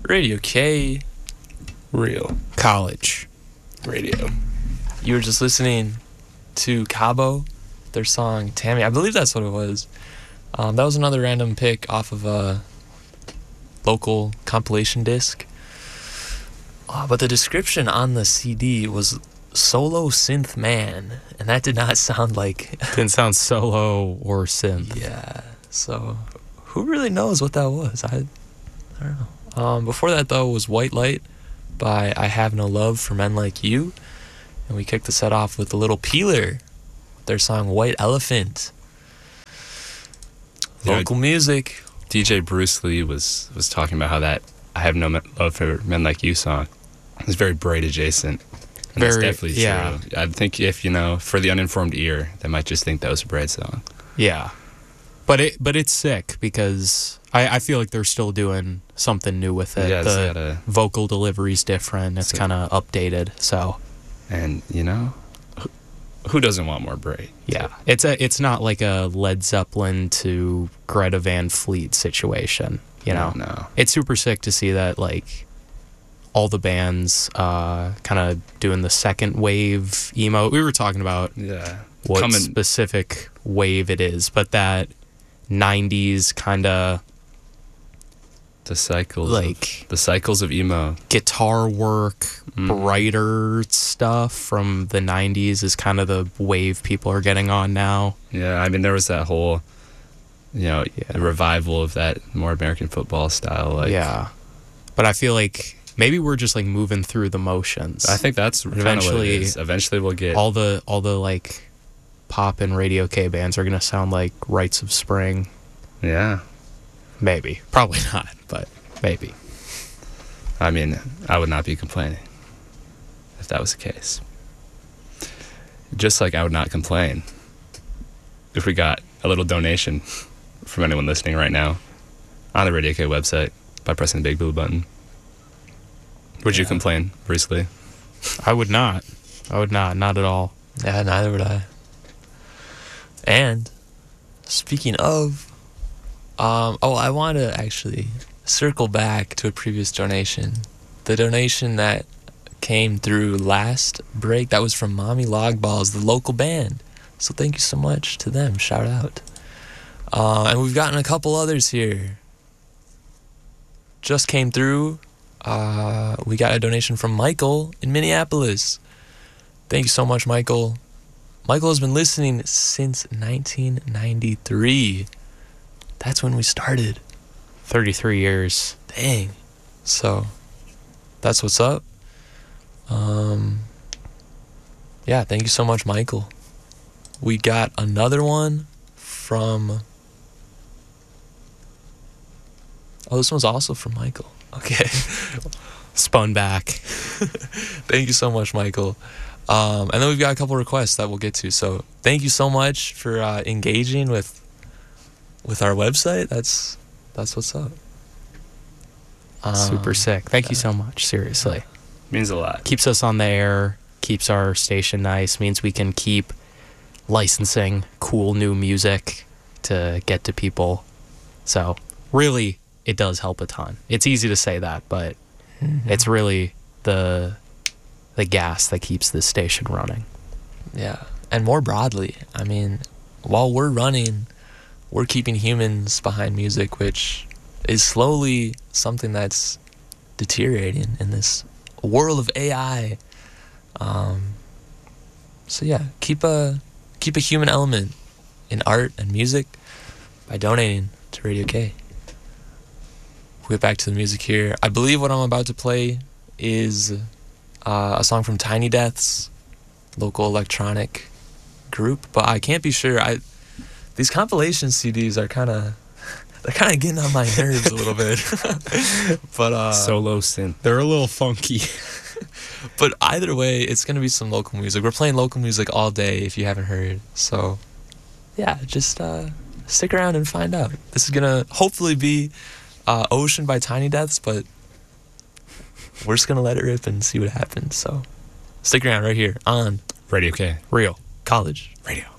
Radio K. Real College radio. You were just listening to Cabo, their song Tammy. I believe that's what it was. That was another random pick off of a local compilation disc. But the description on the CD was solo synth man, and that did not sound like... Didn't sound solo or synth. Yeah, so who really knows what that was? I don't know. Before that, though, was White Light by I Have No Love for Men Like You. And we kicked the set off with a little Peeler, their song White Elephant. Local music. DJ Bruce Lee was talking about how that I Have No Love for Men Like You song is very Braid adjacent. And that's definitely true. I think if, for the uninformed ear, they might just think that was a Braid song. Yeah. But it's sick because I feel like they're still doing something new with it. Yeah, the vocal delivery's different. It's kind of updated. So, and who doesn't want more Braid? Yeah, it's not like a Led Zeppelin to Greta Van Fleet situation. No. It's super sick to see that all the bands kind of doing the second wave emo. We were talking about what specific wave it is, but that 90s kind of the cycles of emo guitar work, brighter stuff from the 90s is kind of the wave people are getting on now. Yeah, I mean there was that whole revival of that more American football style but I feel like maybe we're just moving through the motions. I think that's eventually what it is. Eventually we'll get all the pop and Radio K bands are gonna sound like Rites of Spring. Yeah. Maybe. Probably not, but maybe. I mean, I would not be complaining if that was the case. Just like I would not complain if we got a little donation from anyone listening right now on the Radio K website by pressing the big blue button. Would you complain, Bruce Lee? I would not. Not at all. Yeah, neither would I. And speaking of, I want to actually circle back to a previous donation. The donation that came through last break, that was from Mommy Logballs, the local band. So thank you so much to them. Shout out. And we've gotten a couple others here. Just came through. We got a donation from Michael in Minneapolis. Thank you so much, Michael. Michael has been listening since 1993. That's when we started. 33 years. Dang. So, that's what's up. Yeah, thank you so much, Michael. We got another one from... Oh, this one's also from Michael. Okay. Spun back. Thank you so much, Michael. And then we've got a couple requests that we'll get to. So thank you so much for engaging with our website. That's what's up. Super sick. Thank you so much. Seriously. Means a lot. Keeps us on the air. Keeps our station nice. Means we can keep licensing cool new music to get to people. So really, it does help a ton. It's easy to say that, but it's really the gas that keeps this station running. Yeah. And more broadly, I mean, while we're running, we're keeping humans behind music, which is slowly something that's deteriorating in this world of AI. So yeah, keep a human element in art and music by donating to Radio K. We'll get back to the music here. I believe what I'm about to play is a song from Tiny Deaths, local electronic group, but I can't be sure. These compilation CDs are kind of getting on my nerves a little bit. But solo synth, they're a little funky. But either way, it's gonna be some local music. We're playing local music all day if you haven't heard. So yeah, just stick around and find out. This is gonna hopefully be Ocean by Tiny Deaths, but we're just gonna let it rip and see what happens. So stick around right here on Radio K. Real College Radio.